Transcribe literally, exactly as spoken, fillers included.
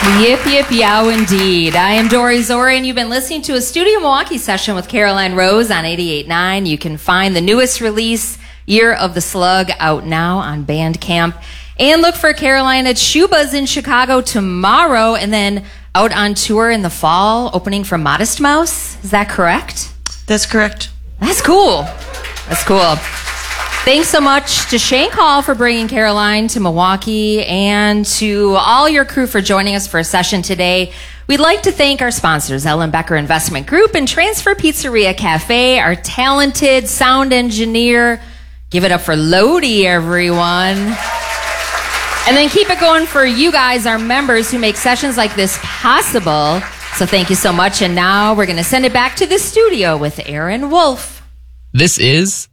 Yip, yip, yow, indeed. I am Dory Zori, and you've been listening to a Studio Milwaukee session with Caroline Rose on eighty-eight point nine. You can find the newest release, Year of the Slug, out now on Bandcamp. And look for Caroline at Shuba's in Chicago tomorrow, and then out on tour in the fall, opening for Modest Mouse. Is that correct? That's correct. That's cool. That's cool. Thanks so much to Shank Hall for bringing Caroline to Milwaukee, and to all your crew for joining us for a session today. We'd like to thank our sponsors, Ellen Becker Investment Group and Transfer Pizzeria Cafe, our talented sound engineer. Give it up for Lodi, everyone. And then keep it going for you guys, our members, who make sessions like this possible. So thank you so much. And now we're going to send it back to the studio with Aaron Wolf. This is